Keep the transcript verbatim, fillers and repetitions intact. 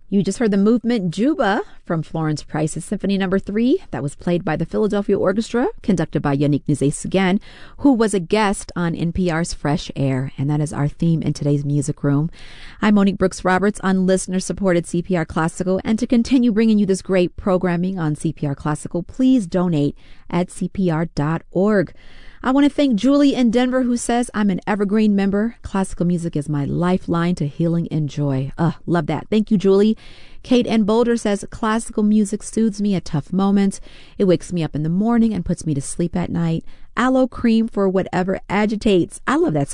You just heard the movement Juba from Florence Price's Symphony Number Three. That was played by the Philadelphia Orchestra, conducted by Yannick Nézet-Séguin, who was a guest on N P R's Fresh Air. And that is our theme in today's Music Room. I'm Monique Brooks-Roberts on listener-supported C P R Classical. And to continue bringing you this great programming on C P R Classical, please donate at C P R dot org. I want to thank Julie in Denver, who says, I'm an Evergreen member. Classical music is my lifeline to healing and joy. Uh, love that. Thank you, Julie. Kate in Boulder says, classical music soothes me at tough moments. It wakes me up in the morning and puts me to sleep at night. Aloe cream for whatever agitates. I love that so